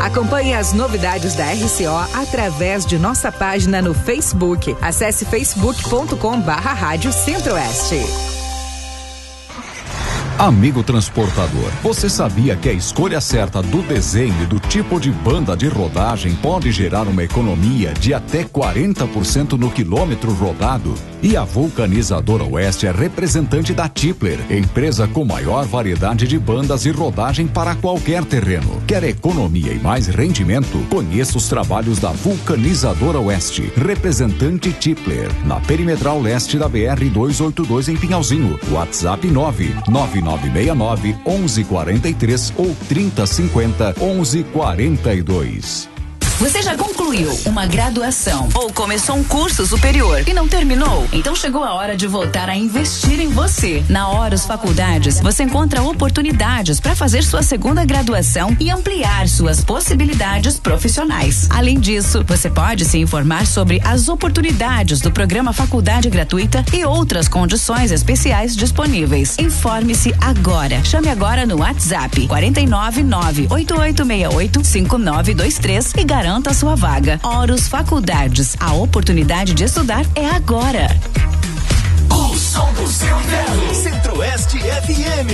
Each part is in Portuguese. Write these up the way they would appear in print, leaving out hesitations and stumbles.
Acompanhe as novidades da RCO através de nossa página no Facebook. Acesse facebook.com/Rádio Centro-Oeste. Amigo transportador, você sabia que a escolha certa do desenho e do tipo de banda de rodagem pode gerar uma economia de até 40% no quilômetro rodado? E a Vulcanizadora Oeste é representante da Tipler, empresa com maior variedade de bandas e rodagem para qualquer terreno. Quer economia e mais rendimento? Conheça os trabalhos da Vulcanizadora Oeste, representante Tipler, na Perimetral Leste da BR-282 em Pinhalzinho. WhatsApp 99969-1143 ou 3050-1142. Você já concluiu uma graduação ou começou um curso superior e não terminou? Então chegou a hora de voltar a investir em você. Na Horus Faculdades, você encontra oportunidades para fazer sua segunda graduação e ampliar suas possibilidades profissionais. Além disso, você pode se informar sobre as oportunidades do programa Faculdade Gratuita e outras condições especiais disponíveis. Informe-se agora. Chame agora no WhatsApp 499-8868-5923 e garanta a sua vaga. Horus Faculdades, a oportunidade de estudar é agora. O som do seu carro. Centro-Oeste FM.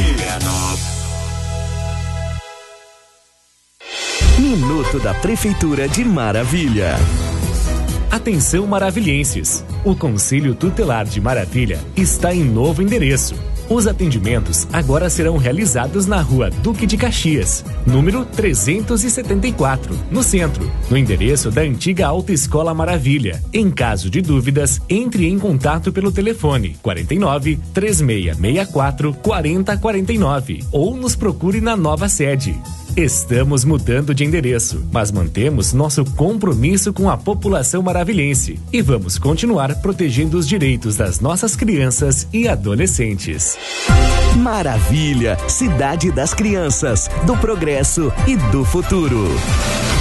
Minuto da Prefeitura de Maravilha. Atenção maravilhenses, o Conselho Tutelar de Maravilha está em novo endereço. Os atendimentos agora serão realizados na Rua Duque de Caxias, número 374, no centro, no endereço da antiga Autoescola Maravilha. Em caso de dúvidas, entre em contato pelo telefone 49 3664 4049 ou nos procure na nova sede. Estamos mudando de endereço, mas mantemos nosso compromisso com a população maravilhense e vamos continuar protegendo os direitos das nossas crianças e adolescentes. Maravilha, cidade das crianças, do progresso e do futuro.